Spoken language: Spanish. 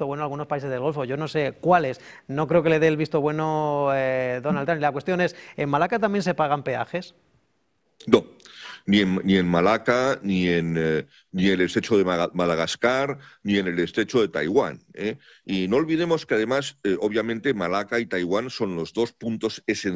visto bueno a algunos países del Golfo. Yo no sé cuáles. No creo que le dé el visto bueno Donald Trump. La cuestión es, ¿en Malaca también se pagan peajes? No, ni en Malaca, ni en el estrecho de Madagascar, ni en el estrecho de Taiwán. Y no olvidemos que además, obviamente, Malaca y Taiwán son los dos puntos esenciales